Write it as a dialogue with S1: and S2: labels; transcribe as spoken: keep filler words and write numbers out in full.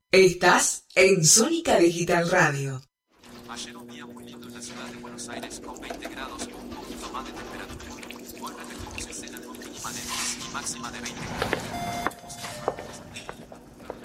S1: Estás en Sónica Digital Radio.
S2: Ayer un día muy lindo en la ciudad de Buenos Aires con veinte grados y un poquito más de temperatura. Hoy repetimos escena de mínima de diez y máxima de veinte grados.